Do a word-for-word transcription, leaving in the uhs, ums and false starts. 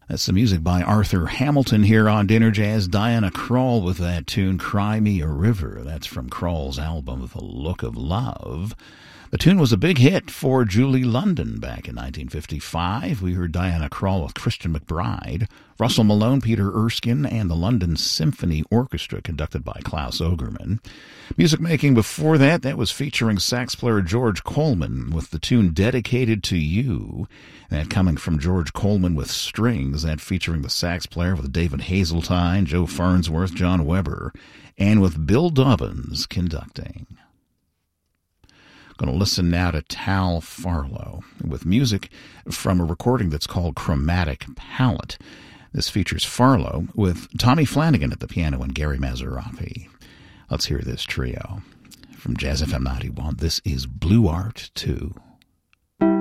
That's the music by Arthur Hamilton here on Dinner Jazz. Diana Krall with that tune, Cry Me a River. That's from Krall's album, The Look of Love. The tune was a big hit for Julie London back in nineteen fifty-five. We heard Diana Krall with Christian McBride, Russell Malone, Peter Erskine, and the London Symphony Orchestra, conducted by Klaus Ogerman. Music making before that, that was featuring sax player George Coleman with the tune Dedicated to You. That coming from George Coleman with strings, that featuring the sax player with David Hazeltine, Joe Farnsworth, John Weber, and with Bill Dobbins conducting. Going to listen now to Tal Farlow with music from a recording that's called Chromatic Palette. This features Farlow with Tommy Flanagan at the piano and Gary Mazzaropi. Let's hear this trio from Jazz F M ninety-one. This is Blue Art two.